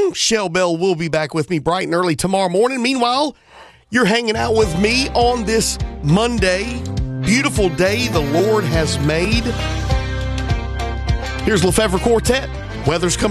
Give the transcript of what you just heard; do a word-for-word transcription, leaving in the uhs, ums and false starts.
morning. Shell Bell will be back with me bright and early tomorrow morning. Meanwhile, you're hanging out with me on this Monday. Beautiful day the Lord has made. Here's Lefevre Quartet. Weather's coming.